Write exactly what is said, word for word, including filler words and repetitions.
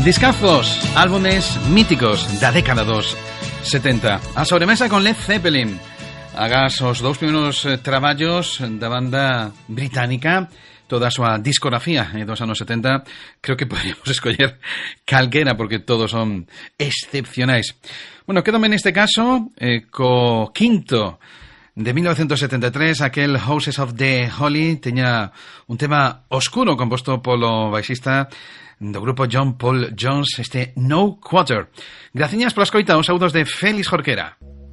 Discazos, álbumes míticos da década dos setenta. A sobremesa con Led Zeppelin. Agás os dous primeiros eh, traballos da banda británica, toda a súa discografía eh, dos anos setenta, creo que poderíamos escoller calquera porque todos son excepcionais. Bueno, quédame neste caso eh, co quinto de mil novecientos setenta e tres, aquel Houses of the Holy, teña un tema oscuro composto polo baixista do grupo John Paul Jones, este No Quarter. Graciñas pola escoita, os saúdos de Félix Jorquera.